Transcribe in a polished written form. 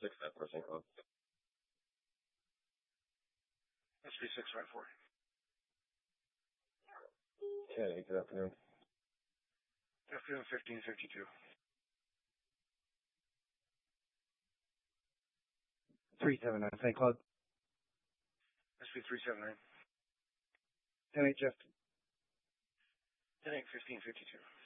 6-9 for St. Cloud. SB 654. Okay, good afternoon. Good afternoon, 1552. 379 St. Cloud. SB 379. 10-8 Jeff. 10-8, 1552.